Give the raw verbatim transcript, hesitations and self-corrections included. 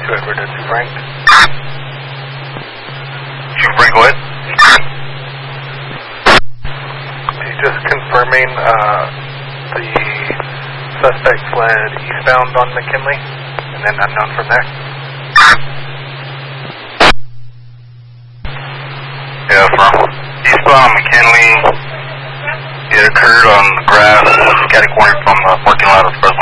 two Edward, it's Frank. Chief Frank, go ahead. He's just confirming uh, the suspect fled eastbound on McKinley, and then unknown from there. Yeah, from eastbound McKinley, it occurred on the grass, catty corner from the parking lot of Fresno